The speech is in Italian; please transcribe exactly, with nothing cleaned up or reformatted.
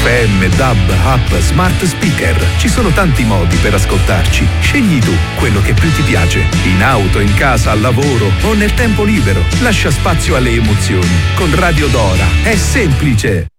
M, D A B, app, smart speaker. Ci sono tanti modi per ascoltarci. Scegli tu quello che più ti piace. In auto, in casa, al lavoro o nel tempo libero. Lascia spazio alle emozioni. Con Radio Dora è semplice.